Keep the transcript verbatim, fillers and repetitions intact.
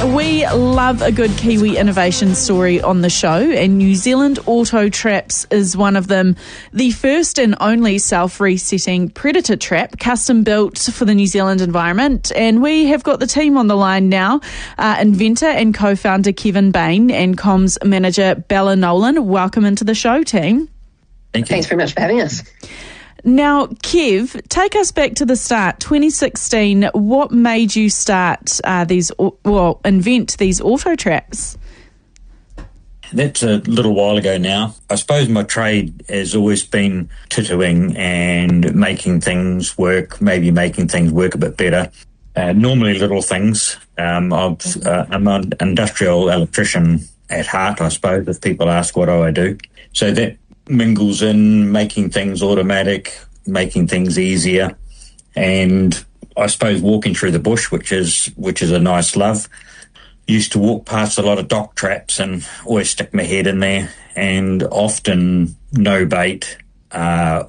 We love a good Kiwi innovation story on the show, and New Zealand Auto Traps is one of them. The first and only self-resetting predator trap, custom built for the New Zealand environment. And we have got the team on the line now, uh, inventor and co-founder Kevin Bain and comms manager Bella Nolan. Welcome into the show, team. Thank you. Thanks very much for having us. Now, Kev, take us back to the start, twenty sixteen. What made you start uh, these, well, invent these auto traps? That's a little while ago now. I suppose my trade has always been tattooing and making things work, maybe making things work a bit better. Uh, normally little things. Um, I've, uh, I'm an industrial electrician at heart, I suppose, if people ask what do I do. So that mingles in making things automatic, making things easier, and I suppose walking through the bush, which is which is a nice love. Used to walk past a lot of dock traps and always stick my head in there, and often no bait, uh,